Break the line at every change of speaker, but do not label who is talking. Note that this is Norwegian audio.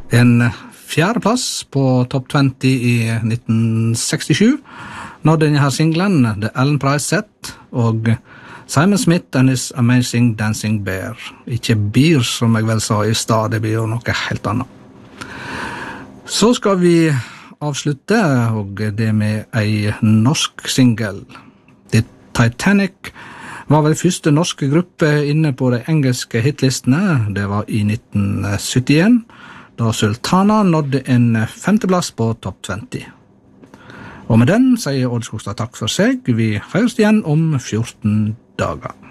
En fjerdeplass på Top 20 i 1967 nådde denne her singlen The Ellen Price Set og Simon Smith and His Amazing Dancing Bear. Ikke Beer, som jeg vel sa i stad, det blir jo noe helt annet. Så skal vi avslutte, og det med ei norsk single. The Titanic var vel første norske gruppe inne på de engelske hitlistene. Det var i 1971, da Sultana nådde en 5. plass på Top 20. Og med den sier Odd Skogstad takk for seg. Vi høres igjen om 14 dager.